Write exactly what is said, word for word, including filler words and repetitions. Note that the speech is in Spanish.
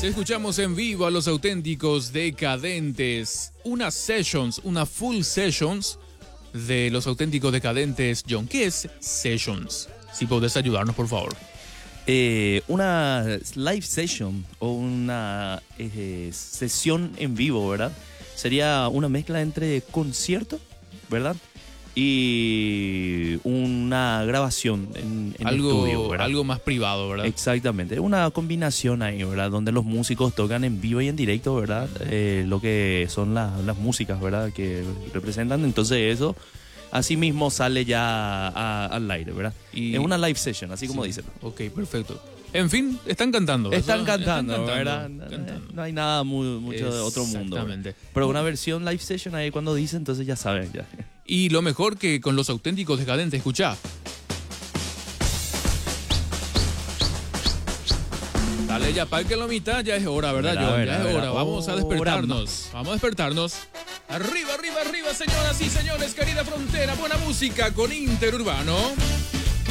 Así escuchamos en vivo a los auténticos decadentes. Unas sessions, una full sessions de los auténticos decadentes. John, ¿qué es sessions? Si podés ayudarnos, por favor. Eh, una live session o una eh, sesión en vivo, ¿verdad? Sería una mezcla entre concierto, ¿verdad? Y una grabación en, en algo, estudio, ¿verdad? Algo más privado, ¿verdad? Exactamente, una combinación ahí, ¿verdad? Donde los músicos tocan en vivo y en directo, ¿verdad? Eh, lo que son la, las músicas, ¿verdad? Que representan, entonces eso así mismo sale ya a, al aire, ¿verdad? Y es una live session, así como sí. dicen. Ok, perfecto. En fin, están cantando. Están cantando, están cantando, ¿verdad? Cantando. No hay nada muy, mucho de otro mundo. Exactamente. Pero una versión live session ahí cuando dicen, entonces ya saben. Ya. Y lo mejor que con los auténticos decadentes, escuchá. Dale ya, para que lo mitad, ya es hora, ¿verdad, John? Verá, Ya es verá, hora. Vamos a despertarnos. Vamos a despertarnos. Arriba, arriba, arriba, señoras y señores, querida frontera. Buena música con Interurbano.